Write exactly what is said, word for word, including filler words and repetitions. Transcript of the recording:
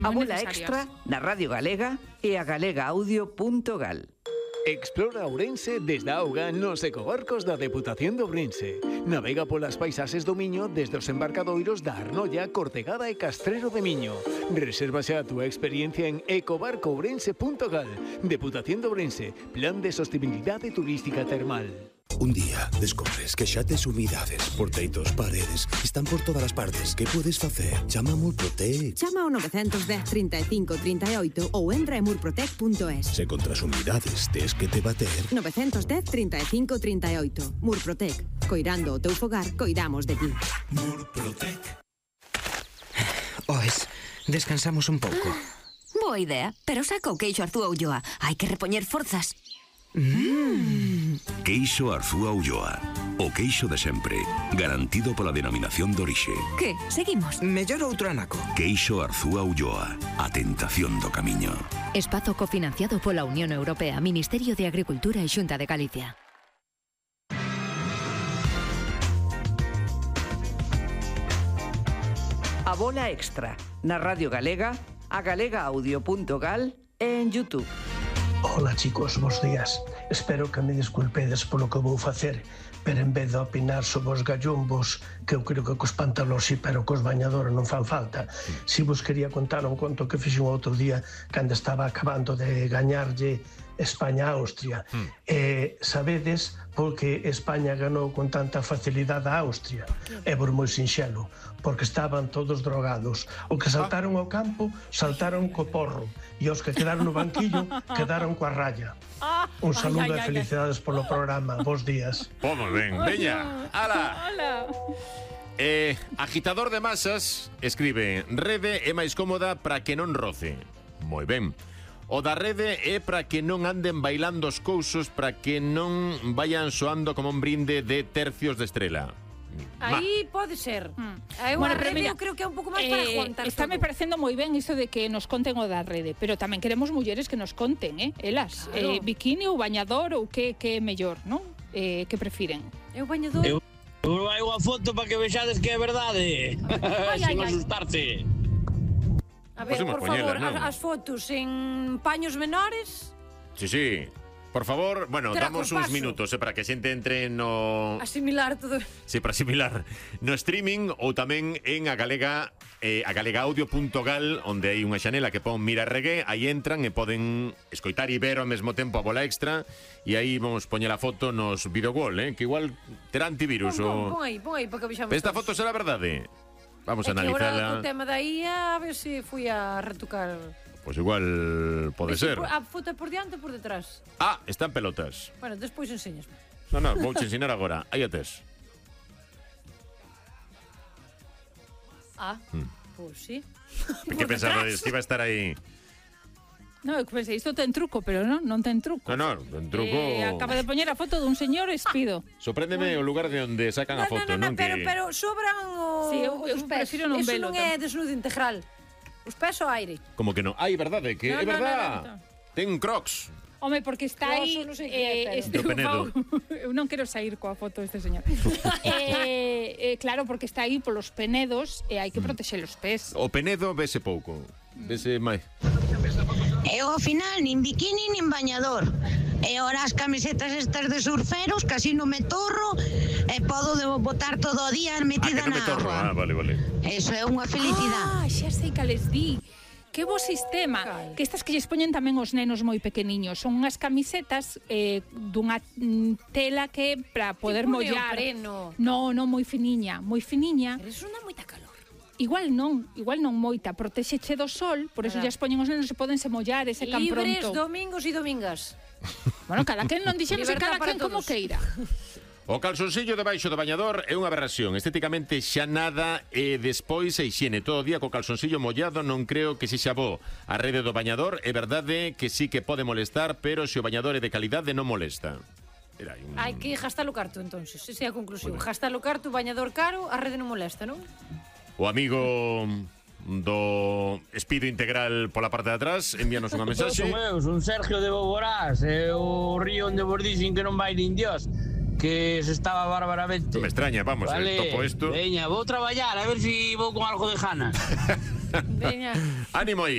A bola extra na Radio Galega e a galega audio punto gal. Explora Ourense desde a auga nos ecobarcos da Deputación de Ourense. Navega polas paisaxes do Miño desde os embarcadoiros da Arnolla, Cortegada e Castrero de Miño. Resérvase a túa experiencia en ecobarco ourense punto gal. Deputación de Ourense, Plan de Sostenibilidade Turística Termal. Un día descobres que xa tes humidades, porteitos, paredes, están por todas as partes. Que podes facer? Chama a Murprotec. Chama ao nove un cero, trinta e cinco, trinta e oito ou entra en murprotec punto es. Se contra as humidades tes que te bater. nove un cero, trinta e cinco, trinta e oito. Murprotec. Coirando o teu fogar, coidamos de ti. Murprotec. Oes, descansamos un pouco. Boa idea, pero saca o queixo Arzúa Ulloa. Hai que repoñer forzas. Mm. Queixo Arzúa Ulloa. O queixo de sempre, garantido pola denominación de orixe. Que? Seguimos? Mellor outro anaco. Queixo Arzúa Ulloa. A tentación do camiño. Espazo cofinanciado pola Unión Europea, Ministerio de Agricultura e Xunta de Galicia. A bola extra na Radio Galega, a galega audio punto gal e en YouTube. Hola chicos, bons días. Espero que me disculpedes polo que vou facer, pero en vez de opinar sobre os gallumbos, que eu creo que cos pantalóns sí, pero cos bañadores non fan falta, si vos quería contar un conto que fixo un outro día cando estaba acabando de gañarlle España a Austria. Mm. E sabedes porque España ganou con tanta facilidade a Austria? É por moi sinxelo, porque estaban todos drogados. O que saltaron ao campo, saltaron co porro, e os que quedaron no banquillo, quedaron coa raya. Un saludo e felicidades polo programa. Bos días. Pues moi ben, veña. Ala. Eh, agitador de masas escribe: rede é máis cómoda para que non roce. Moi ben. O da rede é para que non anden bailando os cousos, para que non vayan soando como un brinde de tercios de estrela. Aí pode ser. Mm. Bueno, pero mira, eu creo que é un pouco máis eh, para aguantar. Está me parecendo moi ben iso de que nos conten o da rede, pero tamén queremos mulleres que nos conten, eh? Elas, claro. eh, bikini ou bañador ou que que é mellor, non? Eh, que prefiren? Eu bañador. Eu, eu vai unha foto para que vexades que é verdade. Ay, Sin ay, asustarse. A ver, por favor, as, as fotos en paños menores. Sí, sí. Por favor, bueno, Traco damos uns paso. minutos eh, para que a xente entre no... Asimilar todo. Sí, para asimilar no streaming ou tamén en a galega eh, a galega audio punto gal, onde hai unha xanela que pon Mira Reggae, aí entran e poden escoitar e ver ao mesmo tempo a bola extra, e aí vamos poñer a foto nos videowall, eh, que igual terá antivirus. Pon, o... pon, pon aí, pon aí, para que vexamos. Esta foto será verdade? Vamos a analizarla. É que agora o tema da I A, a ver se fui a retocar. Pois pues igual pode ser. A foto é por diante ou por detrás? Ah, están pelotas. Bueno, despois enseñasme. No, no, vou te ensinar agora. Aí a tes. Ah, hmm. Pois pues sí. Que pensabas que iba a estar aí? No, eu pensei, isto ten truco, pero non, non ten truco. No, no, ten truco. Eh, acaba de poñer a foto dun señor espido. Ah, sorpréndeme o lugar de onde sacan no, a foto, no, no, non? no, pero, que... pero sobran o... Sí, eu, eu os pés. prefiro non Eso velo. non é desnudo integral. Os pés ao aire. Como que non? Ai, verdade, que no, é no, verdad. No, no, no. Ten crocs. Home, porque está aí no sei eh, estrufado. Eu non quero sair coa foto deste señor. eh, eh, claro, porque está aí polos penedos e hai que protexer os pés. O penedo vese pouco. Vese máis. E ao final nin bikini nin bañador. E ora as camisetas estas de surferos, casi non me torro e podo botar todo o día metida ah, que non na me torro. agua. Ah, vale, vale. Eso é unha felicidade. Ah, xa sei que les di. Que bo sistema, que estas que lles poñen tamén os nenos moi pequeniños. Son unhas camisetas eh, dunha tela que para poder mollar. Neopreno. No, non moi finiña, moi finiña. Pero eso non é moita calor. Igual non, igual non moita, protéxeche do sol, por eso lles poñen os nenos e podense mollar ese can pronto. Libres domingos e domingas. Bueno, cada quen non dixemos que cada quen como queira. O calzonsillo debaixo do bañador é unha aberración. Estéticamente xa nada e despois a hixiene. Todo o día co calzonsillo mollado non creo que sexa bo. A rede do bañador é verdade que sí que pode molestar, pero se o bañador é de calidade non molesta. Un... Hai que gastar o carto, entonces. Esa é a conclusión. Bueno. Gastar o carto, bañador caro, a rede non molesta, non? O amigo do Espido Integral pola parte de atrás envíanos unha mensaxe. Son eu, son Sergio de Boborás, é o río onde vos dicen que non vai nin Dios, que se estaba barbaramente. Non me extraña, vamos, vale, eh, topo isto. Veña, vou traballar, a ver se si vou con algo de jana. Veña. Ánimo aí.